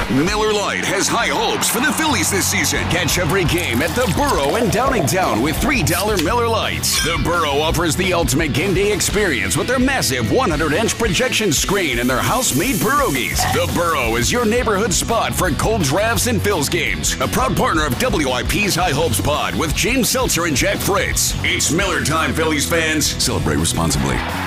Miller Lite has high hopes for the Phillies this season. Catch every game at the Burrow in Downingtown with $3 Miller Lites. The Burrow offers the ultimate game day experience with their massive 100-inch projection screen and their house-made pierogies. The Burrow is your neighborhood spot for cold drafts and Phils games. A proud partner of WIP's High Hopes Pod with James Seltzer and Jack Fritz. It's Miller time, Phillies fans. Celebrate responsibly.